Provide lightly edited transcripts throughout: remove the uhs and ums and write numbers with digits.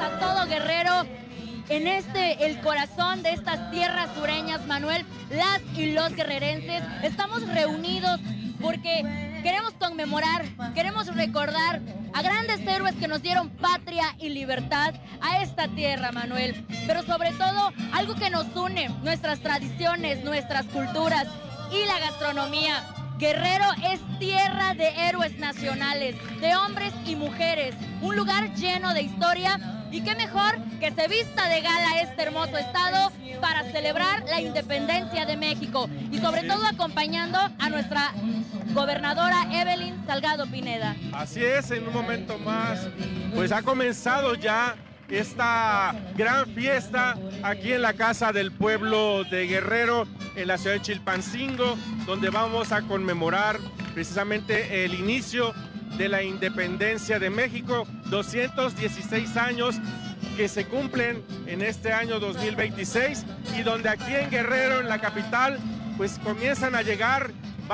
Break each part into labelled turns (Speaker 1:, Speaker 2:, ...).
Speaker 1: a todo Guerrero, en el corazón de estas tierras sureñas, Manuel. Las y los guerrerenses estamos reunidos porque queremos conmemorar, queremos recordar a grandes héroes que nos dieron patria y libertad a esta tierra, Manuel. Pero sobre todo, algo que nos une, nuestras tradiciones, nuestras culturas y la gastronomía. Guerrero es tierra de héroes nacionales, de hombres y mujeres, un lugar lleno de historia, y qué mejor que se vista de gala este hermoso estado para celebrar la independencia de México, y sobre todo acompañando a nuestra gobernadora Evelyn Salgado Pineda.
Speaker 2: Así es, en un momento más, pues ha comenzado ya esta gran fiesta aquí en la Casa del Pueblo de Guerrero, en la ciudad de Chilpancingo, donde vamos a conmemorar precisamente el inicio de la independencia de México, 216 años que se cumplen en este año 2026, y donde aquí en Guerrero, en la capital, pues comienzan a llegar,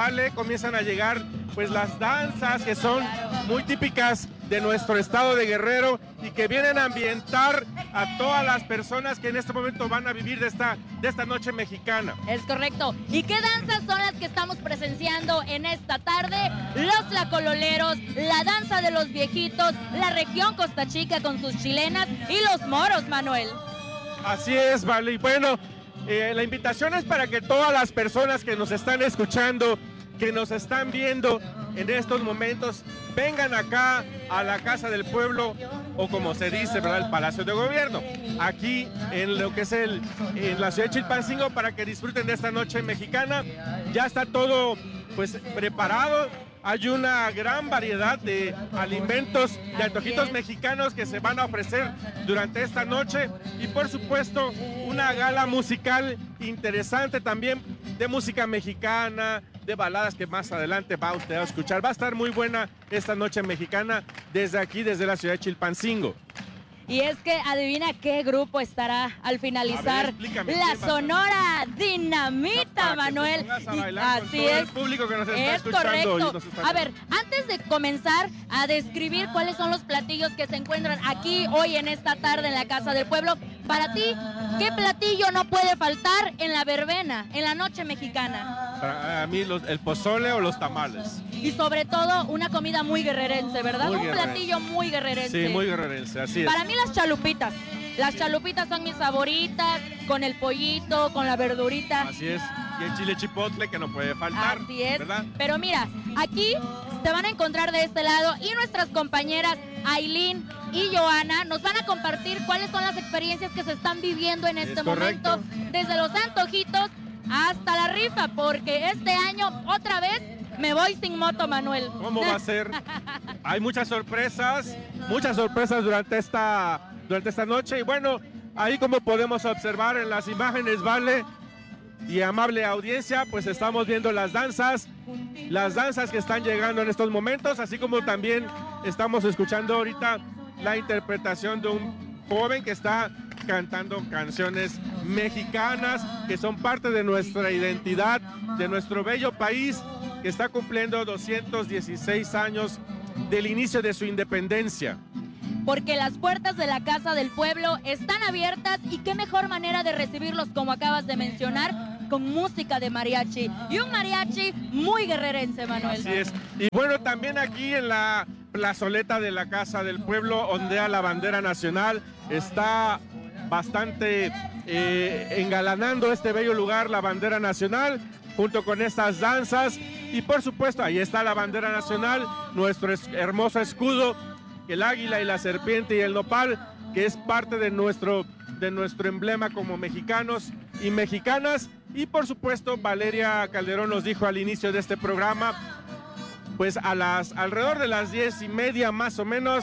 Speaker 2: pues las danzas que son muy típicas de nuestro estado de Guerrero y que vienen a ambientar a todas las personas que en este momento van a vivir de esta noche mexicana.
Speaker 1: Es correcto. ¿Y qué danzas son las que estamos presenciando en esta tarde? Los tlacololeros, la danza de los viejitos, la región Costa Chica con sus chilenas y los moros, Manuel.
Speaker 2: Así es, vale. Y bueno, la invitación es para que todas las personas que nos están escuchando, que nos están viendo en estos momentos, vengan acá a la Casa del Pueblo, o como se dice, ¿verdad?, el Palacio de Gobierno, aquí en lo que es en la ciudad de Chilpancingo, para que disfruten de esta noche mexicana. Ya está todo pues preparado. Hay una gran variedad de alimentos, de antojitos mexicanos que se van a ofrecer durante esta noche, y por supuesto una gala musical interesante también, de música mexicana, de baladas que más adelante va usted a escuchar. Va a estar muy buena esta noche mexicana desde aquí, desde la ciudad de Chilpancingo.
Speaker 1: Y es que adivina qué grupo estará al finalizar la Sonora Dinamita, Manuel.
Speaker 2: Así es. El público que nos está escuchando.
Speaker 1: Correcto. A ver, antes de comenzar a describir cuáles son los platillos que se encuentran aquí hoy en esta tarde en la Casa del Pueblo, para ti, ¿qué platillo no puede faltar en la verbena, en la noche mexicana?
Speaker 2: Para mí el pozole o los tamales.
Speaker 1: Y sobre todo una comida muy guerrerense, ¿verdad? Un platillo muy guerrerense.
Speaker 2: Sí, muy guerrerense, así es.
Speaker 1: Para mí las chalupitas. Las chalupitas son mis favoritas, con el pollito, con la verdurita.
Speaker 2: Así es. Y el chile chipotle que no puede faltar.
Speaker 1: Así es.
Speaker 2: ¿Verdad?
Speaker 1: Pero mira, aquí te van a encontrar de este lado, y nuestras compañeras Aileen y Joana nos van a compartir cuáles son las experiencias que se están viviendo en este momento, desde los antojitos hasta la rifa, porque este año otra vez me voy sin moto, Manuel.
Speaker 2: ¿Cómo va a ser? Hay muchas sorpresas durante esta noche, y bueno, ahí como podemos observar en las imágenes, vale, y amable audiencia, pues estamos viendo las danzas que están llegando en estos momentos, así como también estamos escuchando ahorita la interpretación de un joven que está cantando canciones mexicanas que son parte de nuestra identidad, de nuestro bello país, que está cumpliendo 216 años del inicio de su independencia.
Speaker 1: Porque las puertas de la Casa del Pueblo están abiertas, y qué mejor manera de recibirlos, como acabas de mencionar, con música de mariachi, y un mariachi muy guerrerense, Manuel.
Speaker 2: Así es. Y bueno, también aquí en la plazoleta de la Casa del Pueblo ondea la bandera nacional. Está bastante engalanando este bello lugar la bandera nacional, junto con estas danzas, y por supuesto ahí está la bandera nacional, nuestro hermoso escudo, el águila y la serpiente y el nopal, que es parte de nuestro emblema como mexicanos y mexicanas. Y por supuesto Valeria Calderón nos dijo al inicio de este programa, pues alrededor de las 10:30 más o menos,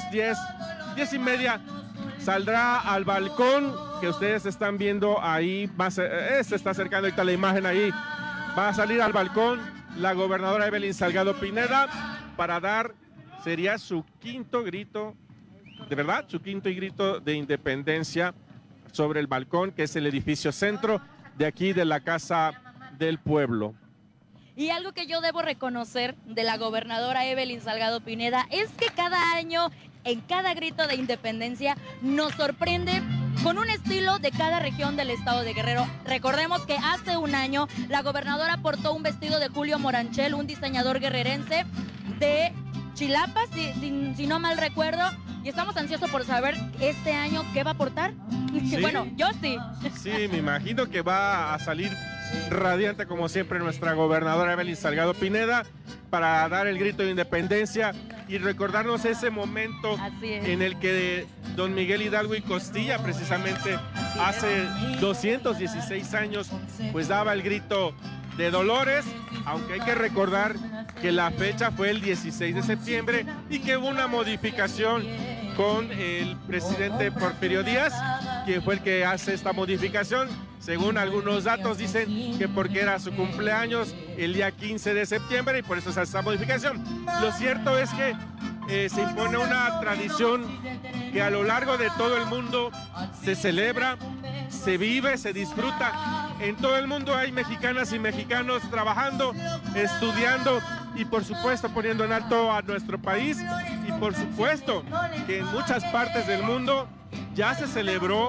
Speaker 2: 10:30, saldrá al balcón que ustedes están viendo ahí, se está acercando ahorita la imagen ahí, va a salir al balcón la gobernadora Evelyn Salgado Pineda para dar, sería su quinto grito, de verdad, su quinto grito de independencia sobre el balcón, que es el edificio centro de aquí de la Casa del Pueblo.
Speaker 1: Y algo que yo debo reconocer de la gobernadora Evelyn Salgado Pineda es que cada año en cada grito de independencia nos sorprende con un estilo de cada región del estado de Guerrero. Recordemos que hace un año la gobernadora portó un vestido de Julio Moranchel, un diseñador guerrerense de Chilapa, si no mal recuerdo, y estamos ansiosos por saber este año qué va a portar.
Speaker 2: ¿Sí?
Speaker 1: Bueno, yo sí.
Speaker 2: Sí, me imagino que va a salir radiante como siempre nuestra gobernadora Evelyn Salgado Pineda para dar el grito de independencia y recordarnos ese momento en el que don Miguel Hidalgo y Costilla precisamente hace 216 años pues daba el grito de Dolores, aunque hay que recordar que la fecha fue el 16 de septiembre y que hubo una modificación con el presidente Porfirio Díaz, quien fue el que hace esta modificación. Según algunos datos dicen que porque era su cumpleaños el día 15 de septiembre y por eso se hace esta modificación. Lo cierto es que se impone una tradición que a lo largo de todo el mundo se celebra, se vive, se disfruta. En todo el mundo hay mexicanas y mexicanos trabajando, estudiando y por supuesto poniendo en alto a nuestro país, y por supuesto que en muchas partes del mundo ya se celebró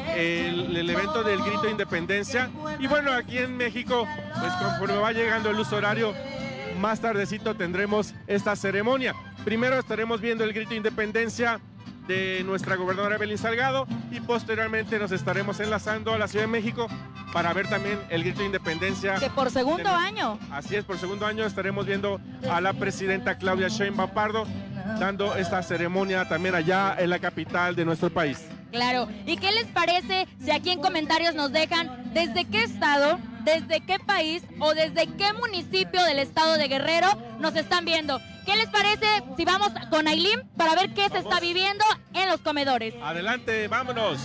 Speaker 2: el evento del grito de independencia, y bueno, aquí en México pues conforme va llegando el uso horario, más tardecito tendremos esta ceremonia. Primero estaremos viendo el grito de independencia de nuestra gobernadora Evelyn Salgado y posteriormente nos estaremos enlazando a la Ciudad de México para ver también el grito de independencia.
Speaker 1: Que por segundo año.
Speaker 2: Así es, por segundo año estaremos viendo a la presidenta Claudia Sheinbaum Pardo dando esta ceremonia también allá en la capital de nuestro país.
Speaker 1: Claro, ¿y qué les parece si aquí en comentarios nos dejan desde qué estado, desde qué país o desde qué municipio del estado de Guerrero nos están viendo? ¿Qué les parece si vamos con Ailín para ver qué se está viviendo en los comedores?
Speaker 2: Adelante, vámonos.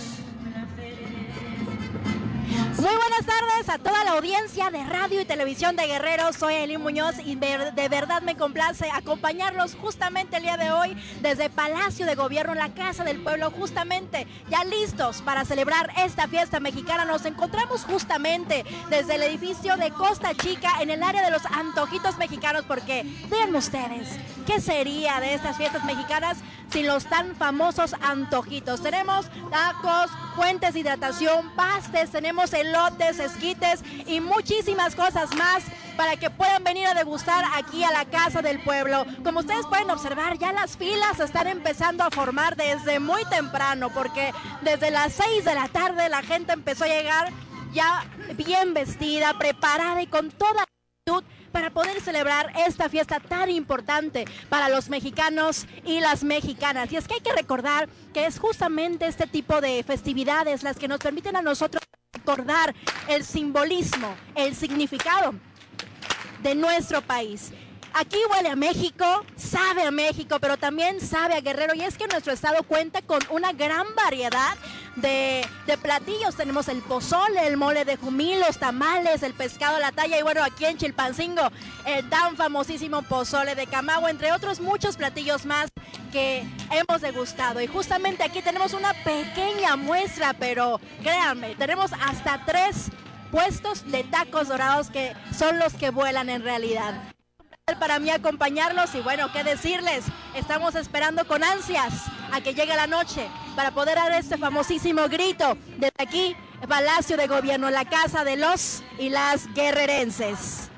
Speaker 3: Muy buenas tardes a toda la audiencia de radio y televisión de Guerrero. Soy Ailín Muñoz y de verdad me complace acompañarlos justamente el día de hoy desde Palacio de Gobierno, la Casa del Pueblo, justamente ya listos para celebrar esta fiesta mexicana. Nos encontramos justamente desde el edificio de Costa Chica en el área de los antojitos mexicanos, porque díganme ustedes, ¿qué sería de estas fiestas mexicanas sin los tan famosos antojitos? Tenemos tacos, fuentes de hidratación, pastes, tenemos elotes, esquites y muchísimas cosas más para que puedan venir a degustar aquí a la Casa del Pueblo. Como ustedes pueden observar, ya las filas se están empezando a formar desde muy temprano, porque desde las 6 de la tarde la gente empezó a llegar ya bien vestida, preparada y con toda la actitud para poder celebrar esta fiesta tan importante para los mexicanos y las mexicanas. Y es que hay que recordar que es justamente este tipo de festividades las que nos permiten a nosotros recordar el simbolismo, el significado de nuestro país. Aquí huele a México, sabe a México, pero también sabe a Guerrero, y es que nuestro estado cuenta con una gran variedad de platillos. Tenemos el pozole, el mole de Jumil, los tamales, el pescado a la talla, y bueno, aquí en Chilpancingo, el tan famosísimo pozole de Camagüey, entre otros muchos platillos más que hemos degustado. Y justamente aquí tenemos una pequeña muestra, pero créanme, tenemos hasta 3 puestos de tacos dorados que son los que vuelan en realidad. Para mí acompañarlos y bueno, qué decirles, estamos esperando con ansias a que llegue la noche para poder dar este famosísimo grito desde aquí, Palacio de Gobierno, la casa de los y las guerrerenses.